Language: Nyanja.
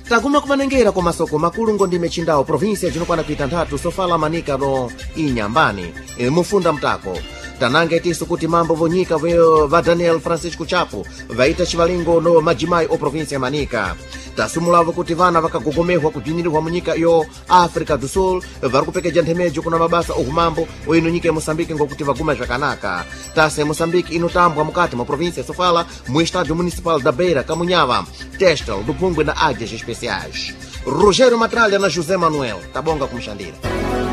taguma kumanengera kwa masoko makulu ngondime chindawo provinsia jinokwana kuita nthatu sofala manika no inyambani mufunda mtako tananga itiso kuti mambo vonyika va Daniel Francisco Chapo vaita chivalingo no majimayi o provinsia manika tasumulavo kuti vana vakagogomehwa kudzinyirirwa munyika yo Africa do Sul vari kupekeja nthemejo kuna mabasa ohumambo oino nyika ya Moçambique ngokuti vaguma zvakanaka tasa ya Moçambique inotambwa mukati mwa provinsia ya Sofala mu estádio municipal da Beira Kamunhava Testal do Pungwe na águias especiais Rogério Matralha na José Manuel tabonga kumshandira.